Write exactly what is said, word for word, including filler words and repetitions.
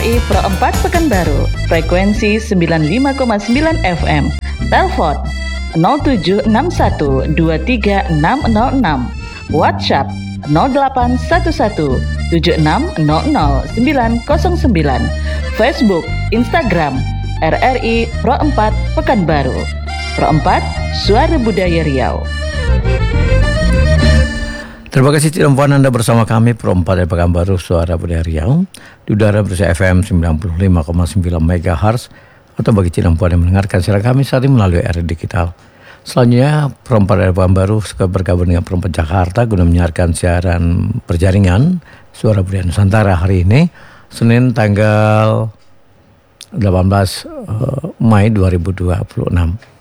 I Pro empat Pekanbaru, frekuensi sembilan puluh lima koma sembilan F M. Telepon nol tujuh enam satu dua tiga enam nol enam. WhatsApp nol delapan satu satu tujuh enam nol nol sembilan nol sembilan. Facebook, Instagram R R I Pro empat Pekanbaru. Pro empat, Suara Budaya Riau. Terima kasih teman Anda bersama kami Pro empat dari Pekanbaru, Suara Budaya Riau. Di udara bersama F M sembilan puluh lima koma sembilan megahertz, atau bagi Cilempuan yang mendengarkan siaran kami saat ini melalui R digital. Selanjutnya Pro empat dari Pekanbaru suka bergabung dengan Pro empat Jakarta guna menyiarkan siaran berjaringan Suara Budaya Nusantara hari ini, Senin tanggal delapan belas Mei dua ribu dua puluh enam.